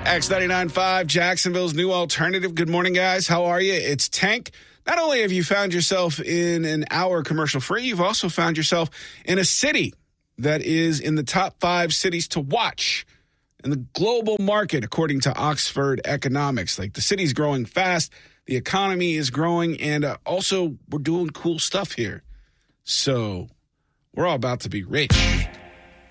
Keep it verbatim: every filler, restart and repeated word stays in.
X ninety-nine point five, Jacksonville's new alternative. Good morning, guys. How are you? It's Tank. Not only have you found yourself in an hour commercial-free, you've also found yourself in a city that is in the top five cities to watch in the global market, according to Oxford Economics. Like, the city's growing fast, the economy is growing, and uh, also we're doing cool stuff here. So we're all about to be rich.